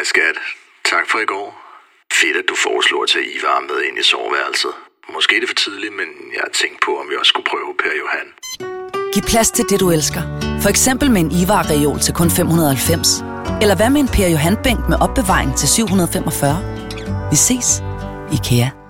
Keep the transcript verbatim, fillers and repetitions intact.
Hej skat. Tak for i går. Fedt, at du foreslår at tage Ivar med ind i soveværelset. Måske er det for tidligt, men jeg har tænkt på, om vi også skulle prøve Per Johan. Giv plads til det, du elsker. For eksempel med en Ivar-reol til kun fem hundrede og halvfems. Eller hvad med en Per Johan-bænk med opbevaring til syv hundrede og femogfyrre? Vi ses. IKEA.